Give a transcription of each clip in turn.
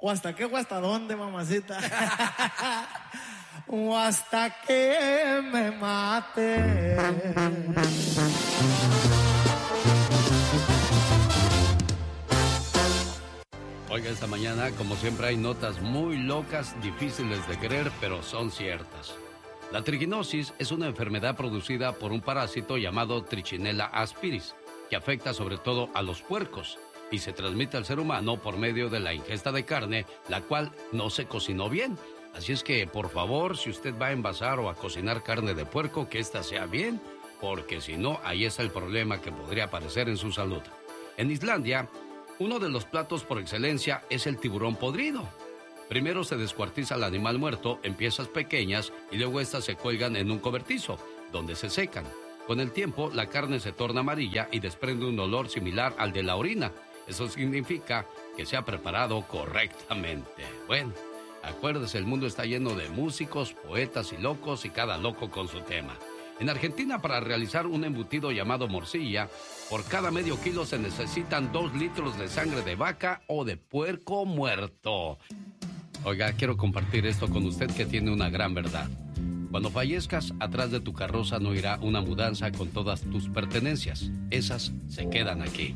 ¿O hasta qué o hasta dónde, mamacita? O hasta que me mate. Oiga, esta mañana, como siempre, hay notas muy locas, difíciles de creer, pero son ciertas. La triginosis es una enfermedad producida por un parásito llamado Trichinella aspiris, que afecta sobre todo a los puercos y se transmite al ser humano por medio de la ingesta de carne, la cual no se cocinó bien. Así es que, por favor, si usted va a envasar o a cocinar carne de puerco, que ésta sea bien, porque si no, ahí está el problema que podría aparecer en su salud. En Islandia, uno de los platos por excelencia es el tiburón podrido. Primero se descuartiza al animal muerto en piezas pequeñas y luego estas se cuelgan en un cobertizo, donde se secan. Con el tiempo, la carne se torna amarilla y desprende un olor similar al de la orina. Eso significa que se ha preparado correctamente. Bueno, acuérdese, el mundo está lleno de músicos, poetas y locos, y cada loco con su tema. En Argentina, para realizar un embutido llamado morcilla, por cada medio kilo se necesitan 2 litros de sangre de vaca o de puerco muerto. Oiga, quiero compartir esto con usted que tiene una gran verdad. Cuando fallezcas, atrás de tu carroza no irá una mudanza con todas tus pertenencias. Esas se quedan aquí.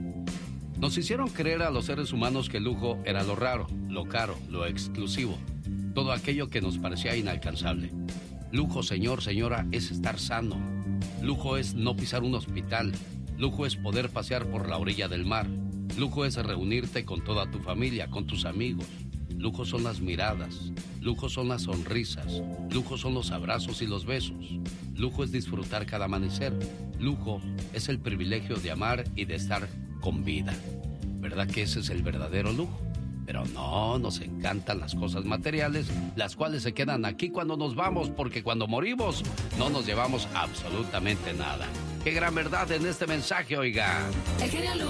Nos hicieron creer a los seres humanos que el lujo era lo raro, lo caro, lo exclusivo. Todo aquello que nos parecía inalcanzable. Lujo, señor, señora, es estar sano. Lujo es no pisar un hospital. Lujo es poder pasear por la orilla del mar. Lujo es reunirte con toda tu familia, con tus amigos. Lujo son las miradas. Lujo son las sonrisas. Lujo son los abrazos y los besos. Lujo es disfrutar cada amanecer. Lujo es el privilegio de amar y de estar con vida. ¿Verdad que ese es el verdadero lujo? Pero no, nos encantan las cosas materiales, las cuales se quedan aquí cuando nos vamos, porque cuando morimos no nos llevamos absolutamente nada. ¡Qué gran verdad en este mensaje, oiga! El genio